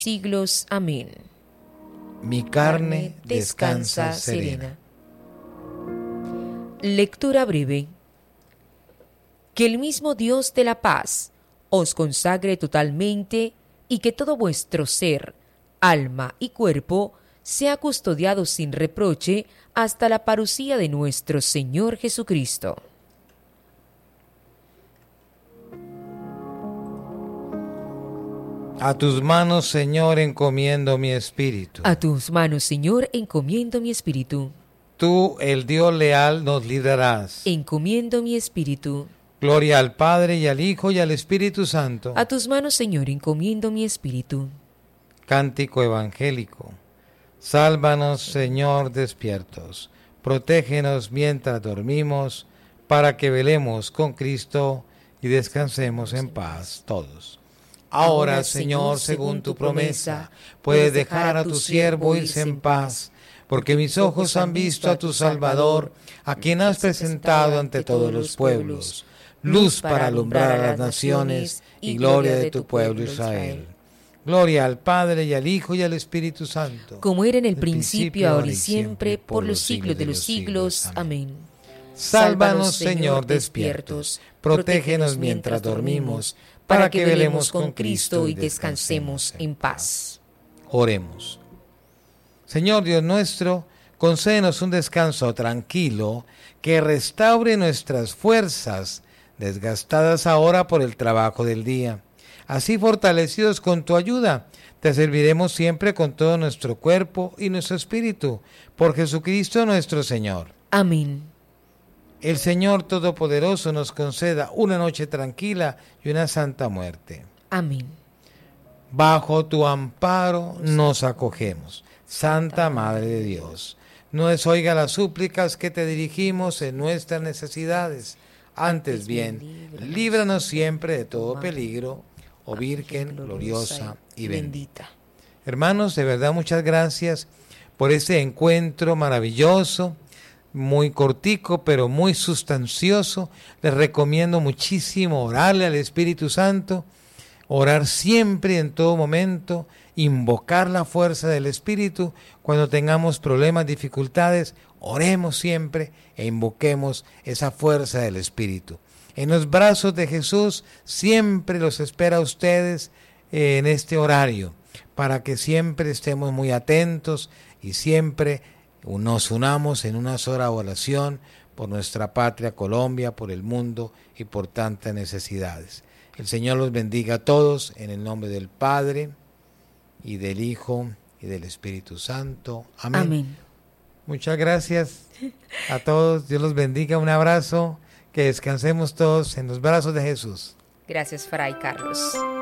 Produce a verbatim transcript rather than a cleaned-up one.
siglos. Amén. Mi carne descansa serena. Lectura breve. Que el mismo Dios de la paz os consagre totalmente y que todo vuestro ser, alma y cuerpo sea custodiado sin reproche hasta la parucía de nuestro Señor Jesucristo. A tus manos, Señor, encomiendo mi espíritu. A tus manos, Señor, encomiendo mi espíritu. Tú, el Dios leal, nos librarás. Encomiendo mi espíritu. Gloria al Padre, y al Hijo, y al Espíritu Santo. A tus manos, Señor, encomiendo mi espíritu. Cántico evangélico. Sálvanos, Señor, despiertos. Protégenos mientras dormimos, para que velemos con Cristo y descansemos en paz todos. Ahora, Señor, según tu promesa, puedes dejar a tu siervo irse en paz, porque mis ojos han visto a tu Salvador, a quien has presentado ante todos los pueblos, luz para alumbrar a las naciones y gloria de tu pueblo Israel. Gloria al Padre, y al Hijo, y al Espíritu Santo. Como era en el principio, ahora y siempre, por los siglos de los siglos. Amén. Sálvanos, Señor, despiertos. Protégenos mientras dormimos, para que velemos con Cristo y descansemos en paz. Oremos. Señor Dios nuestro, concédenos un descanso tranquilo que restaure nuestras fuerzas, desgastadas ahora por el trabajo del día. Así, fortalecidos con tu ayuda, te serviremos siempre con todo nuestro cuerpo y nuestro espíritu, por Jesucristo nuestro Señor. Amén. El Señor Todopoderoso nos conceda una noche tranquila y una santa muerte. Amén. Bajo tu amparo nos acogemos, Santa Madre de Dios. No desoiga las súplicas que te dirigimos en nuestras necesidades. Antes bien, líbranos siempre de todo peligro, oh Virgen gloriosa y bendita. Hermanos, de verdad muchas gracias por este encuentro maravilloso, muy cortico pero muy sustancioso. Les recomiendo muchísimo orarle al Espíritu Santo, orar siempre y en todo momento, invocar la fuerza del Espíritu. Cuando tengamos problemas, dificultades, oremos siempre e invoquemos esa fuerza del Espíritu. En los brazos de Jesús siempre los espera a ustedes eh, en este horario, para que siempre estemos muy atentos y siempre nos unamos en una sola oración por nuestra patria Colombia, por el mundo y por tantas necesidades. El Señor los bendiga a todos en el nombre del Padre y del Hijo y del Espíritu Santo. Amén. Amén. Muchas gracias a todos. Dios los bendiga. Un abrazo. Que descansemos todos en los brazos de Jesús. Gracias, Fray Carlos.